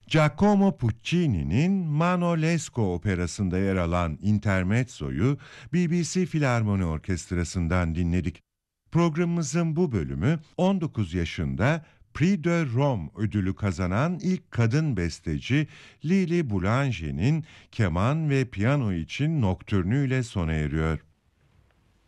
Giacomo Puccini'nin Mano Lescaut operasında yer alan Intermezzo'yu BBC Filarmoni Orkestrası'ndan dinledik. Programımızın bu bölümü 19 yaşında Prix de Rome ödülü kazanan ilk kadın besteci Lili Boulanger'in keman ve piyano için noktürnü ile sona eriyor.